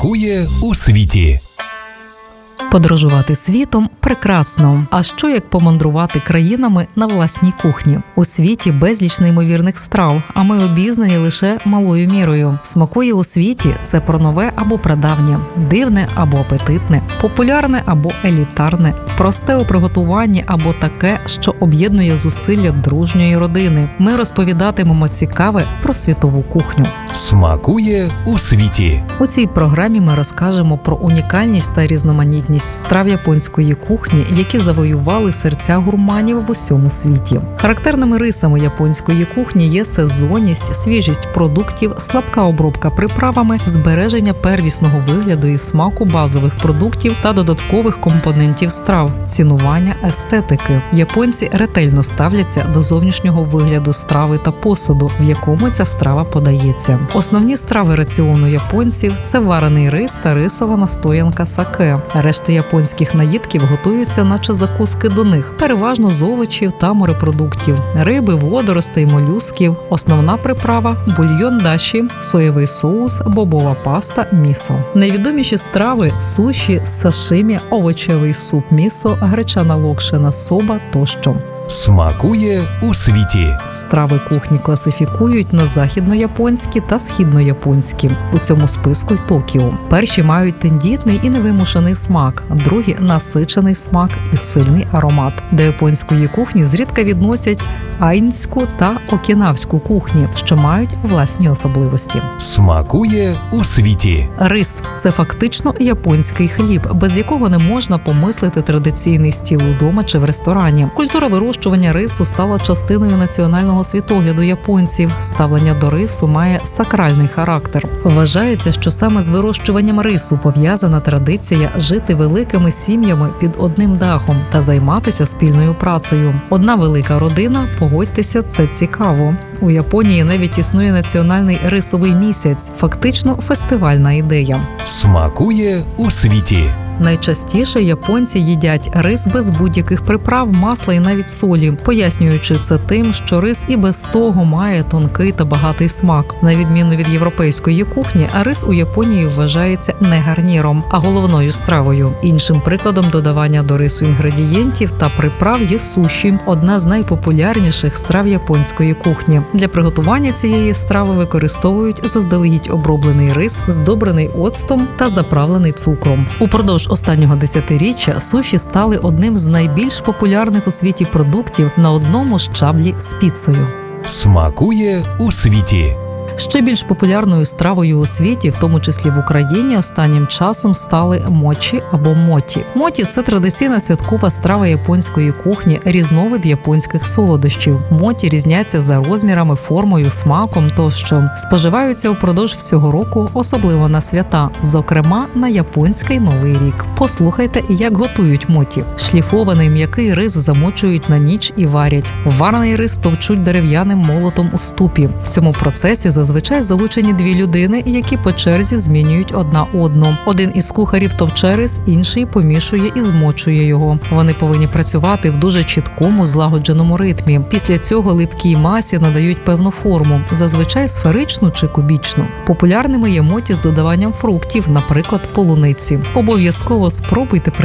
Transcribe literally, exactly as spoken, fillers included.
Смакує у світі. Подорожувати світом – прекрасно. А що як помандрувати країнами на власній кухні? У світі безліч неймовірних страв, а ми обізнані лише малою мірою. Смакує у світі – це про нове або прадавнє, дивне або апетитне, популярне або елітарне, просте у приготуванні або таке, що об'єднує зусилля дружньої родини. Ми розповідатимемо цікаве про світову кухню. Смакує у світі. У цій програмі ми розкажемо про унікальність та різноманітність страв японської кухні, які завоювали серця гурманів в усьому світі. Характерними рисами японської кухні є сезонність, свіжість продуктів, слабка обробка приправами, збереження первісного вигляду і смаку базових продуктів та додаткових компонентів страв, цінування естетики. Японці ретельно ставляться до зовнішнього вигляду страви та посуду, в якому ця страва подається. Основні страви раціону японців – це варений рис та рисова настоянка саке. Решта японських наїдків готуються наче закуски до них, переважно з овочів та морепродуктів, риби, водоростей, молюсків. Основна приправа – бульйон даші, соєвий соус, бобова паста, місо. Найвідоміші страви – суші, сашимі, овочевий суп місо, гречана локшина соба тощо. Смакує у світі. Страви кухні класифікують на західнояпонські та східнояпонські. У цьому списку й Токіо. Перші мають тендітний і невимушений смак, другі – насичений смак і сильний аромат. До японської кухні зрідка відносять айнську та окінавську кухні, що мають власні особливості. Смакує у світі. Рис – це фактично японський хліб, без якого не можна помислити традиційний стіл удома чи в ресторані. Культура вирощування рису стала частиною національного світогляду японців. Ставлення до рису має сакральний характер. Вважається, що саме з вирощуванням рису пов'язана традиція жити великими сім'ями під одним дахом та займатися спільною працею. Одна велика родина – погодьтеся, це цікаво. У Японії навіть існує національний рисовий місяць, фактично фестивальна ідея. Смакує у світі. Найчастіше японці їдять рис без будь-яких приправ, масла і навіть солі, пояснюючи це тим, що рис і без того має тонкий та багатий смак. На відміну від європейської кухні, рис у Японії вважається не гарніром, а головною стравою. Іншим прикладом додавання до рису інгредієнтів та приправ є суші – одна з найпопулярніших страв японської кухні. Для приготування цієї страви використовують заздалегідь оброблений рис, здобрений оцтом та заправлений цукром. Упродовж останнього десятиріччя суші стали одним з найбільш популярних у світі продуктів на одному щаблі з піцею. Смакує у світі. Ще більш популярною стравою у світі, в тому числі в Україні, останнім часом стали мочі або моті. Моті – це традиційна святкова страва японської кухні, різновид японських солодощів. Моті різняться за розмірами, формою, смаком тощо. Споживаються впродовж всього року, особливо на свята, зокрема на японський Новий рік. Послухайте, як готують моті. Шліфований м'який рис замочують на ніч і варять. Варений рис товчуть дерев'яним молотом у ступі. В цьому процесі зазвичай залучені дві людини, які по черзі змінюють одна одну. Один із кухарів товче рис, інший помішує і змочує його. Вони повинні працювати в дуже чіткому, злагодженому ритмі. Після цього липкій масі надають певну форму, зазвичай сферичну чи кубічну. Популярними є моті з додаванням фруктів, наприклад, полуниці. Обов'язково спробуйте